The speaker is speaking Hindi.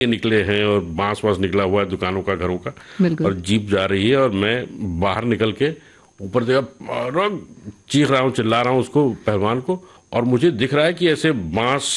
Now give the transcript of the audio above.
निकले हैं और बांस वांस निकला हुआ है दुकानों का, घरों का, और बिल्कुल। जीप जा रही है और मैं बाहर निकल के ऊपर देखा, चीख रहा हूँ, चिल्ला रहा हूँ उसको, पहलवान को, और मुझे दिख रहा है कि ऐसे बांस